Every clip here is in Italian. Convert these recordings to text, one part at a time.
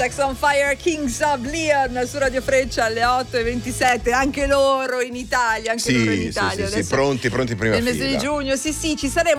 Sex on Fire, Kings of Leon su Radio Freccia alle 8:27. Anche loro in Italia, anche loro in Italia. Sì, pronti prima nel mese di giugno, sì, ci saremo.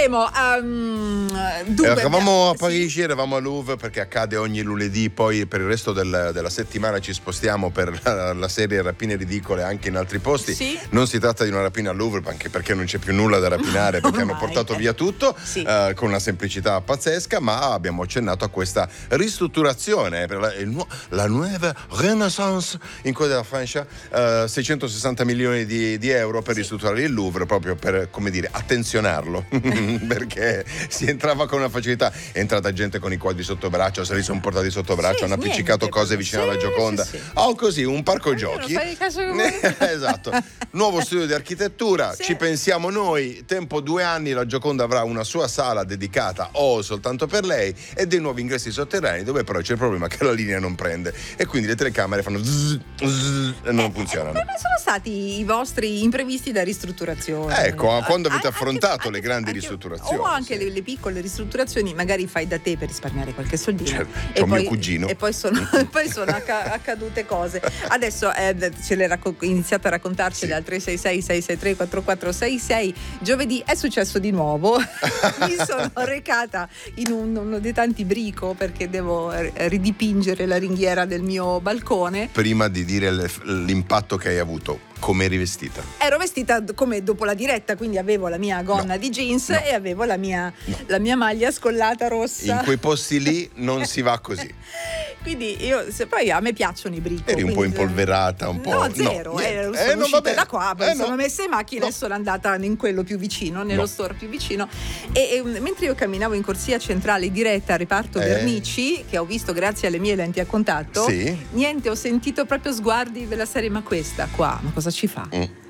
Eravamo a Parigi, eravamo a Louvre perché accade ogni lunedì, poi per il resto della settimana ci spostiamo per la serie Rapine ridicole anche in altri posti. Sì. Non si tratta di una rapina a Louvre, anche perché non c'è più nulla da rapinare, perché hanno portato via tutto, sì. Con una semplicità pazzesca, ma abbiamo accennato a questa ristrutturazione per la nuova renaissance in Côte de la Francia, 660 milioni di euro per ristrutturare il Louvre, proprio per, come dire, attenzionarlo perché si entrava con una facilità, è entrata gente con i quadri sotto braccio, se li sono portati sotto braccio, hanno appiccicato cose vicino alla Gioconda, o così un parco giochi. Esatto, nuovo studio di architettura, ci pensiamo noi, tempo 2 anni, la Gioconda avrà una sua sala dedicata o soltanto per lei e dei nuovi ingressi sotterranei, dove però c'è il problema che la linea non prende e quindi le telecamere fanno zzz, zzz, e non funzionano. Come sono stati i vostri imprevisti da ristrutturazione? Ecco, quando avete affrontato le grandi ristrutturazioni o anche le piccole ristrutturazioni, magari fai da te per risparmiare qualche soldino, c'ho mio cugino e poi sono accadute cose. Adesso ce l'hai iniziato a raccontarcele al 366 663 4466. Giovedì è successo di nuovo. Mi sono recata in uno dei tanti brico perché devo ridipingere la ringhiera del mio balcone. Prima di dire l'impatto che hai avuto, come eri vestita? Ero vestita come dopo la diretta, quindi avevo la mia gonna di jeans e avevo la mia maglia scollata rossa. In quei posti lì non si va così. Quindi poi a me piacciono i brico. Eri un po' impolverata, un po'. No, zero. Sono uscita da qua, poi sono messa in macchina e sono andata in quello più vicino, nello store più vicino. E mentre io camminavo in corsia centrale diretta a reparto vernici, che ho visto grazie alle mie lenti a contatto, niente, ho sentito proprio sguardi della serie: ma questa qua, ma cosa ci fa?